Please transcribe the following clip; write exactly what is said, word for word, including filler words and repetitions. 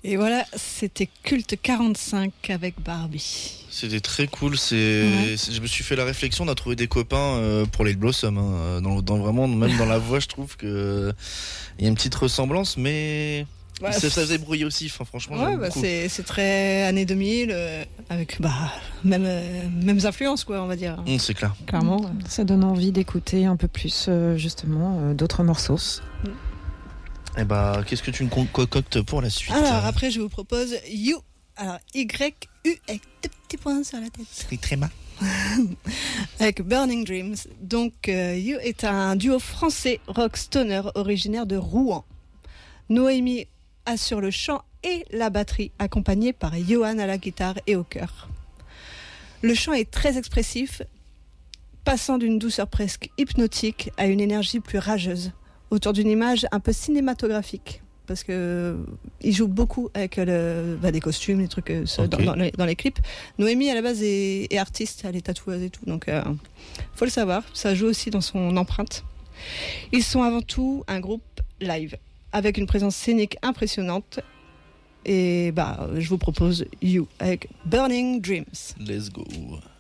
Et voilà, c'était Culte quarante-cinq avec Barbie. C'était très cool. C'est, Ouais. c'est- je me suis fait la réflexion, on a trouvé des copains euh, pour les Blossom. Hein. Dans, dans vraiment, même dans la voix, je trouve que il y a une petite ressemblance, mais Ouais, ça, ça c'est- faisait brouiller aussi. Enfin, franchement, Ouais, j'aime bah, beaucoup. c'est, c'est très années deux mille, euh, avec bah, même, euh, mêmes influences, quoi, on va dire. Hum, c'est clair. Clairement. ouais. Ça donne envie d'écouter un peu plus, euh, justement, euh, d'autres morceaux. Et bah, qu'est-ce que tu me concoctes pour la suite? Alors, après, je vous propose You. Alors, Y-U avec deux petits points sur la tête. C'est très mal. Avec Burning Dreams. Donc, euh, You est un duo français rock stoner originaire de Rouen. Noémie assure le chant et la batterie, accompagnée par Johan à la guitare et au chœur. Le chant est très expressif, passant d'une douceur presque hypnotique à une énergie plus rageuse, autour d'une image un peu cinématographique. Parce que il joue beaucoup avec le, bah, des costumes, des trucs euh, ça, Ok. dans, dans les, dans les clips. Noémie à la base est, est artiste, elle est tatoueuse et tout, donc euh, faut le savoir. Ça joue aussi dans son empreinte. Ils sont avant tout un groupe live avec une présence scénique impressionnante. Et bah, je vous propose You avec Burning Dreams. Let's go.